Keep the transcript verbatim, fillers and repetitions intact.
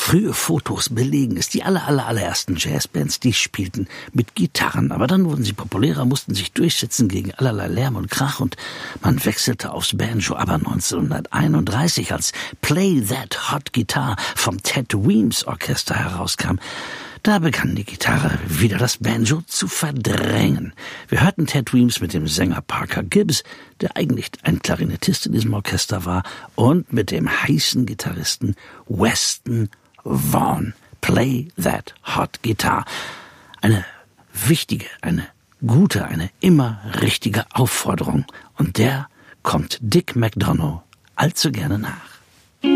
Frühe Fotos belegen es. Die aller, aller, allerersten Jazzbands, die spielten mit Gitarren. Aber dann wurden sie populärer, mussten sich durchsetzen gegen allerlei Lärm und Krach und man wechselte aufs Banjo. Aber neunzehnhunderteinunddreißig, als Play That Hot Guitar vom Ted Weems Orchester herauskam, da begann die Gitarre wieder das Banjo zu verdrängen. Wir hörten Ted Weems mit dem Sänger Parker Gibbs, der eigentlich ein Klarinettist in diesem Orchester war, und mit dem heißen Gitarristen Weston Vaughn. Play That Hot Guitar. Eine wichtige, eine gute, eine immer richtige Aufforderung. Und der kommt Dick McDonough allzu gerne nach.